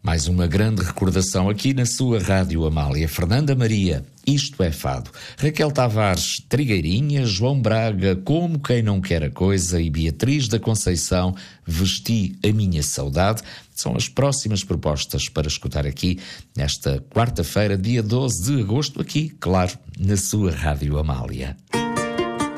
Mais uma grande recordação aqui na sua Rádio Amália. Fernanda Maria, Isto é Fado. Raquel Tavares, Trigueirinha. João Braga, Como Quem Não Quer a Coisa. E Beatriz da Conceição, Vesti a Minha Saudade. São as próximas propostas para escutar aqui nesta quarta-feira, dia 12 de agosto, aqui, claro, na sua Rádio Amália.